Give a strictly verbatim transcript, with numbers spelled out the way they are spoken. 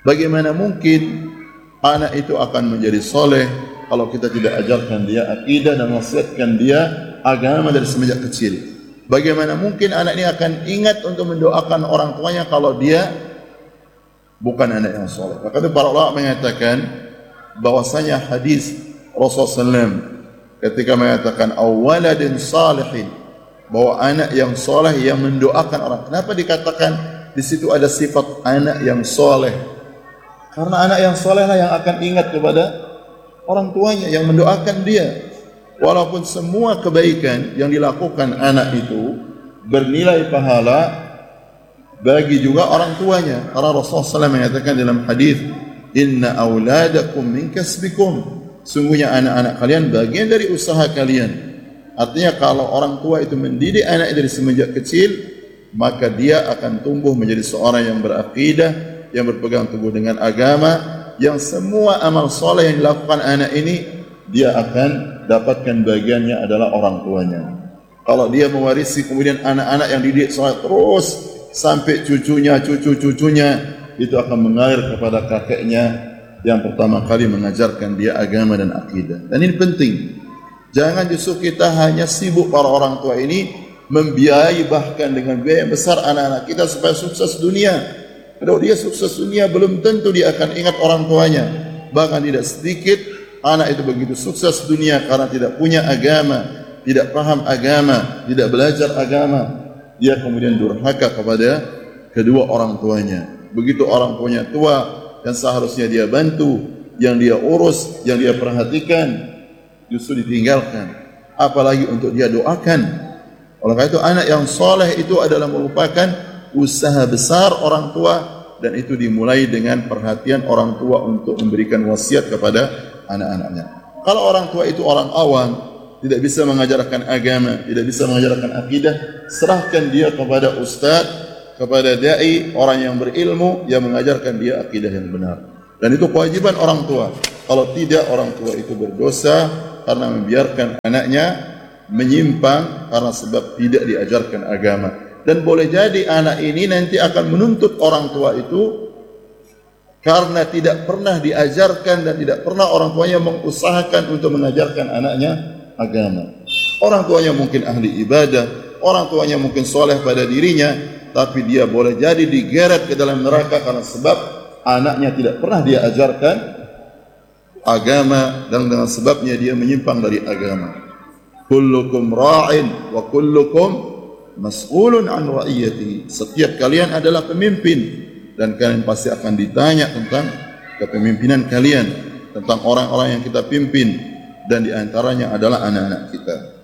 Bagaimana mungkin anak itu akan menjadi soleh kalau kita tidak ajarkan dia akidah dan wasiatkan dia agama dari semenjak kecil? Bagaimana mungkin anak ini akan ingat untuk mendoakan orang tuanya kalau dia bukan anak yang soleh? Maka itu para ulama mengatakan bahwasanya hadis Rasulullah sallallahu alaihi wasallam ketika mengatakan awaladin salihin, bahwa anak yang soleh yang mendoakan orang. Kenapa dikatakan di situ ada sifat anak yang soleh? Karena anak yang soleh lah yang akan ingat kepada orang tuanya, yang mendoakan dia. Walaupun semua kebaikan yang dilakukan anak itu bernilai pahala bagi juga orang tuanya. Karena Rasulullah sallallahu alaihi wasallam mengatakan dalam hadis, inna auladakum min kasbikum, sungguhnya anak-anak kalian bagian dari usaha kalian. Artinya kalau orang tua itu mendidik anak dari semenjak kecil, maka dia akan tumbuh menjadi seorang yang berakidah, yang berpegang teguh dengan agama, yang semua amal soleh yang dilakukan anak ini dia akan dapatkan bagiannya adalah orang tuanya. Kalau dia mewarisi kemudian anak-anak yang dididik soleh terus sampai cucunya, cucu-cucunya, itu akan mengalir kepada kakeknya yang pertama kali mengajarkan dia agama dan akidah. Dan ini penting. Jangan justru kita hanya sibuk para orang tua ini membiayai bahkan dengan biaya yang besar anak-anak kita supaya sukses dunia. Kalau dia sukses dunia belum tentu dia akan ingat orang tuanya. Bahkan tidak sedikit anak itu begitu sukses dunia karena tidak punya agama, tidak paham agama, tidak belajar agama, dia kemudian durhaka kepada kedua orang tuanya. Begitu orang tuanya tua dan seharusnya dia bantu, yang dia urus, yang dia perhatikan, justru ditinggalkan. Apalagi untuk dia doakan. Oleh karena itu anak yang soleh itu adalah merupakan usaha besar orang tua, dan itu dimulai dengan perhatian orang tua untuk memberikan wasiat kepada anak-anaknya. Kalau orang tua itu orang awam, tidak bisa mengajarkan agama, tidak bisa mengajarkan akidah, serahkan dia kepada ustaz, kepada dai, orang yang berilmu yang mengajarkan dia akidah yang benar. Dan itu kewajiban orang tua. Kalau tidak, orang tua itu berdosa karena membiarkan anaknya menyimpang karena sebab tidak diajarkan agama. Dan boleh jadi anak ini nanti akan menuntut orang tua itu karena tidak pernah diajarkan dan tidak pernah orang tuanya mengusahakan untuk mengajarkan anaknya agama. Orang tuanya mungkin ahli ibadah, orang tuanya mungkin soleh pada dirinya, tapi dia boleh jadi digeret ke dalam neraka karena sebab anaknya tidak pernah dia ajarkan agama, dan dengan sebabnya dia menyimpang dari agama. Kullukum ra'in wa kullukum mas'ulun an ra'iyati. Setiap kalian adalah pemimpin dan kalian pasti akan ditanya tentang kepemimpinan kalian, tentang orang-orang yang kita pimpin, dan di antaranya adalah anak-anak kita.